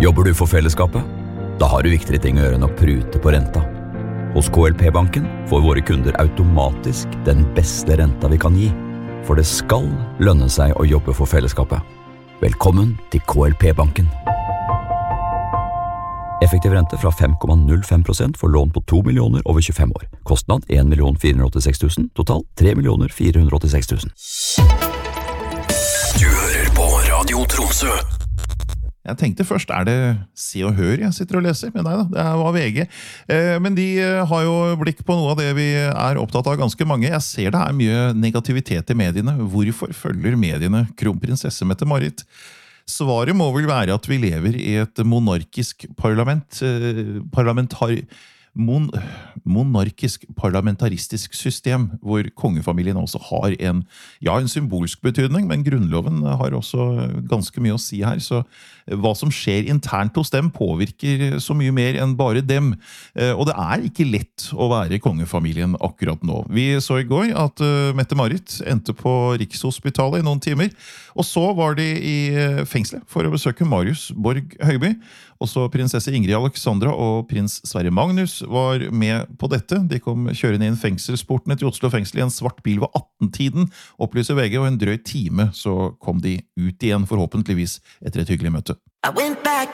Jobber du for fellesskapet? Da har du viktigere ting å gjøre enn å prute på renta. Hos KLP-banken får våre kunder automatisk den beste renta vi kan gi, for det skal lønne seg å jobbe for fellesskapet. Velkommen til KLP-banken. Effektiv rente fra 5,05% for lån på 2 millioner over 25 år. Kostnad 1 486 000, total 3 486 000. Du hører på Radio Tromsø. Jeg tenkte først, det Se og Hør jeg sitter og leser? Men nei da, det var VG. Men de har jo blikk på noe av det vi opptatt av ganske mange. Jeg ser det mye negativitet i mediene. Hvorfor følger mediene kronprinsesse Mette-Marit? Svaret må vel være at vi lever i et monarkisk monarkisk parlamentaristisk system, hvor kongefamilien også har en symbolsk betydning, men grunnloven har også ganske mye å si her, så hva som skjer internt hos dem påvirker så mye mer enn bare dem, og det ikke lett å være kongefamilien akkurat nå. Vi så i går at Mette-Marit endte på Rikshospitalet i noen timer, og så var de i fengselet for å besøke Marius Borg Høiby. Også prinsesse Ingrid Alexandra og prins Sverre Magnus var med på dette. De kom kjørende inn fengselsportene til Oslo fengsel i en svart bil ved 18-tiden, opplyser VG, og en drøy time så kom de ut igjen, forhåpentligvis etter et hyggelig møte.